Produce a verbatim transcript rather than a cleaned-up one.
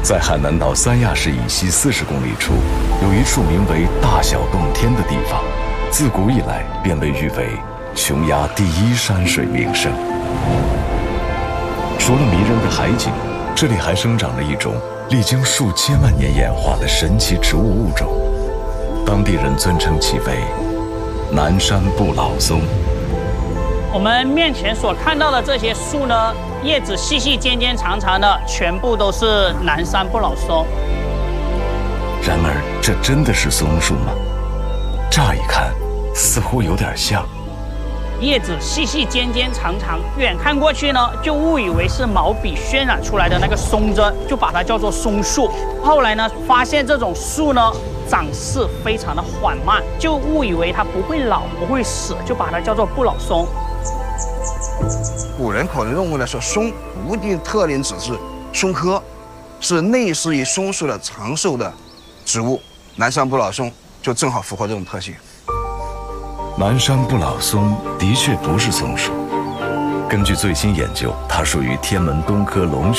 在海南岛三亚市以西四十公里处，有一处名为大小洞天的地方，自古以来便被誉为琼崖第一山水名胜。除了迷人的海景，这里还生长了一种历经数千万年演化的神奇植物物种，当地人尊称其为南山不老松。 我们面前所看到的这些树呢，叶子细细尖尖长长的，全部都是南山不老松。 然而，这真的是松树吗？乍一看，似乎有点像。 叶子细细尖尖长长，远看过去呢，就误以为是毛笔渲染出来的那个松针，就把它叫做松树。后来呢，发现这种树呢长势非常的缓慢，就误以为它不会老不会死，就把它叫做不老松。 古人可能认为呢，说松无定特点，只是松科，是类似于松树的长寿的植物。南山不老松就正好符合这种特性。 南山不老松的确不是松树，根据最新研究，它属于天门冬科龙